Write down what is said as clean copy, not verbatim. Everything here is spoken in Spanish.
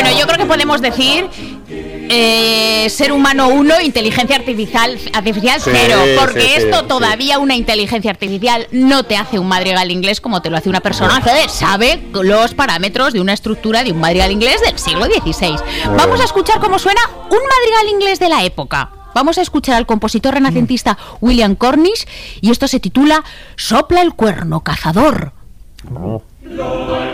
Bueno, yo creo que podemos decir ser humano 1, inteligencia artificial 0, porque esto todavía una inteligencia artificial no te hace un madrigal inglés como te lo hace una persona que sabe los parámetros de una estructura de un madrigal inglés del siglo XVI. Vamos a escuchar cómo suena un madrigal inglés de la época. Vamos a escuchar al compositor renacentista William Cornish y esto se titula Sopla el cuerno cazador.